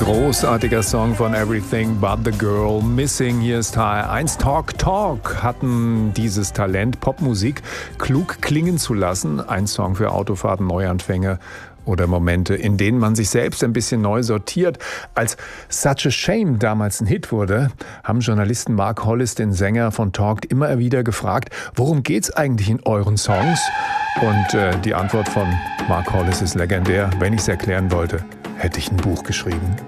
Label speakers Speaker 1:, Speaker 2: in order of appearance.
Speaker 1: Großartiger Song von Everything But the Girl Missing. Hier ist HR1 Talk Talk. Hatten dieses Talent, Popmusik klug klingen zu lassen. Ein Song für Autofahrten, Neuanfänge oder Momente, in denen man sich selbst ein bisschen neu sortiert. Als Such a Shame damals ein Hit wurde, haben Journalisten Mark Hollis, den Sänger von Talked, immer wieder gefragt, worum geht's eigentlich in euren Songs? Und die Antwort von Mark Hollis ist legendär. Wenn ich's erklären wollte, hätte ich ein Buch geschrieben.